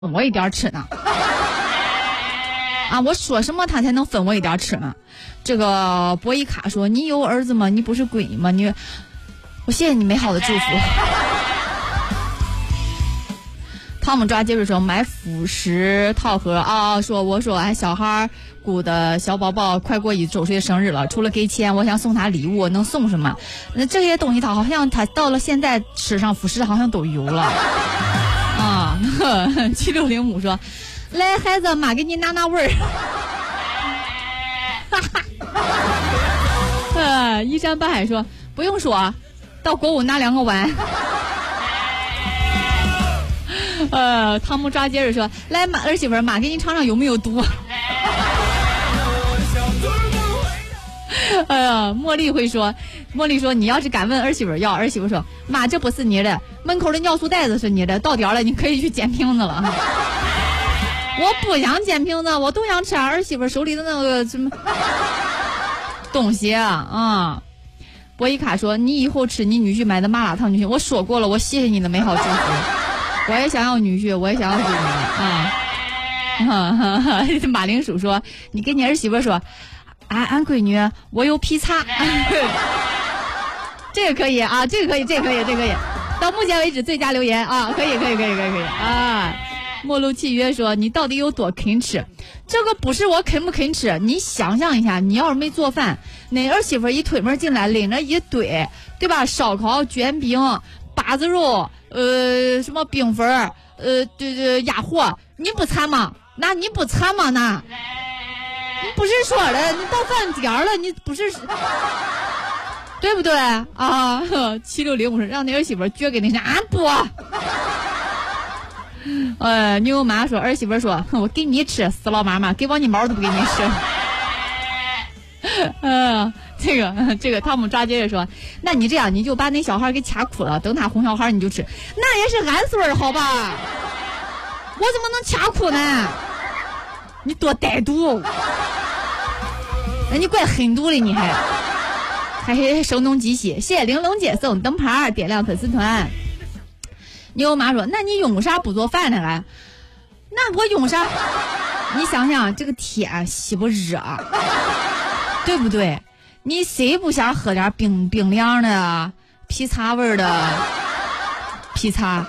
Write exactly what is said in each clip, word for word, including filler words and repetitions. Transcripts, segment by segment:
我一点吃呢？啊，我说什么他才能分我一点吃呢？这个博伊卡说：“你有儿子吗？你不是鬼吗？你，我谢谢你美好的祝福。”汤姆抓接着说：“买辅食套盒啊！”说我说哎，小孩鼓的小宝宝快过一周岁的生日了，除了给钱，我想送他礼物，能送什么？那这些东西他好像他到了现在吃上辅食好像都有了啊。七六零五说：“来孩子，妈给你拿拿味儿。”呃，依山半海说：“不用说，到国五拿两个碗。”呃，汤姆抓接着说：“来，妈儿媳妇，妈给你尝尝有没有毒。”哎呀，茉莉会说，茉莉说：“你要是敢问儿媳妇要，儿媳妇说，妈这不是你的，门口的尿素袋子是你的，到点了你可以去捡瓶子了。”我不想捡瓶子，我都想吃儿媳妇手里的那个什么东西啊啊！博伊卡说：“你以后吃你女婿买的麻辣烫就行。”我说过了，我谢谢你的美好祝福。我也想要女婿，我也想要闺女啊！哈哈哈！马铃薯说：“你跟你儿媳妇说，俺俺闺女我有劈叉。”这个可以啊，这个可以，这个可以，这个可以。到目前为止最佳留言啊，可以，可以，可以，可以，可以啊！末路契约说：“你到底有多肯吃？这个不是我肯不肯吃，你想象一下，你要是没做饭，那儿媳妇一推门进来，拎着一堆，对吧？烧烤、卷饼、八子肉。”呃，什么冰粉儿，呃，对对，鸭货，你不馋吗？那你不馋吗？那，你不是说了，你到饭点儿了，你不是，对不对啊？七六零五让那儿媳妇撅给那啥，俺不。呃，牛妈说，儿媳妇说，我给你吃，死老妈妈，给我你毛都不给你吃。嗯、呃，这个这个汤姆抓接着说，那你这样，你就把那小孩给掐哭了，等他哄小孩你就吃，那也是俺孙儿好吧？我怎么能掐哭呢？你多歹毒！那你怪狠毒的，你还还是声东击西。谢谢玲珑姐送灯牌，点亮粉丝团。牛妈说，那你用啥不做饭呢？来，那我用啥？你想想，这个天稀不热。对不对？你谁不想喝点冰冰凉的劈叉味的劈叉？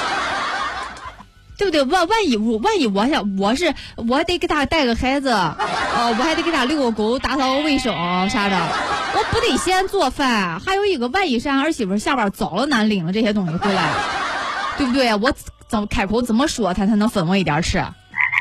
对不对？万万一我万一我想我是我还得给他带个孩子，呃，我还得给他遛个狗，打扫卫生啥的，我不得先做饭。还有一个，万一是俺儿媳妇下班早了，难领了这些东西回来，对不对？我怎么开口怎么说，他才能分我一点吃？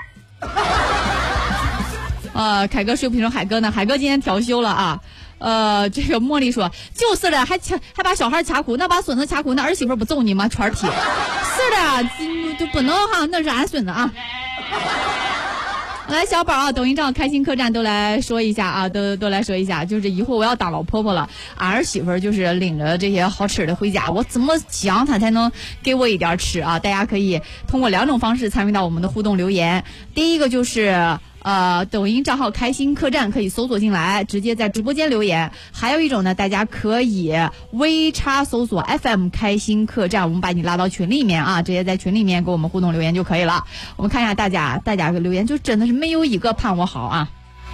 呃，凯哥睡不成海哥呢，海哥今天调休了啊。呃，这个茉莉说，就是的，还掐还把小孩掐哭，那把孙子掐哭，那儿媳妇不揍你吗？圈踢。是的，就不能哈，那是俺孙子啊。来，小宝啊，抖音账开心客栈都来说一下啊，都都来说一下，就是以后我要当老婆婆了，俺儿媳妇就是领着这些好吃的回家，我怎么讲她才能给我一点吃啊？大家可以通过两种方式参与到我们的互动留言，第一个就是呃，抖音账号开心客栈可以搜索进来，直接在直播间留言。还有一种呢，大家可以微叉搜索 F M 开心客栈，我们把你拉到群里面啊，直接在群里面给我们互动留言就可以了。我们看一下大家，大家的留言就真的是没有一个盼我好啊。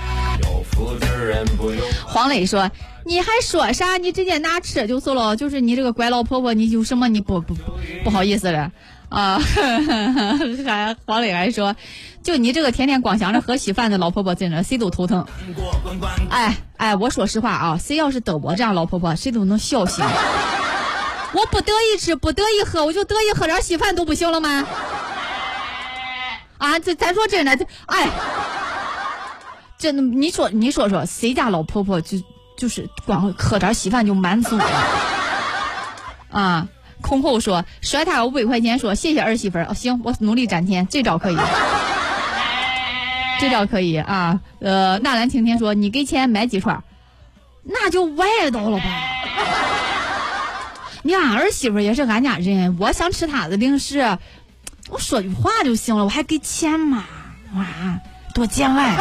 黄磊说：“你还说啥？你直接拿吃就走了，就是你这个乖老婆婆，你有什么你不不不不好意思的啊？”还黄磊还说，就你这个天天光想着喝稀饭的老婆婆，真的谁都头疼。哎哎，我说实话啊，谁要是得我这样老婆婆，谁都能笑醒。我不得一吃，不得一喝，我就得意喝点稀饭都不行了吗？啊，这咱说真的，这哎，真的，你说你说说，谁家老婆婆就就是光喝点稀饭就满足了啊？空后说甩他五百块钱，说谢谢儿媳妇儿、哦。行，我努力攒钱，这招可以，这招可以啊。呃，纳兰晴天说你给钱买几串，那就歪到了吧。你俺儿媳妇也是俺家人，我想吃她的零食，我说句话就行了，我还给钱嘛？哇，多见外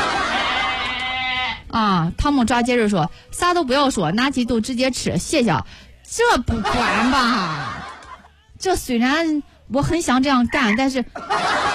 啊！汤姆抓接着说啥都不要说，拿起都直接吃，谢谢。这不管吧？这虽然我很想这样干，但是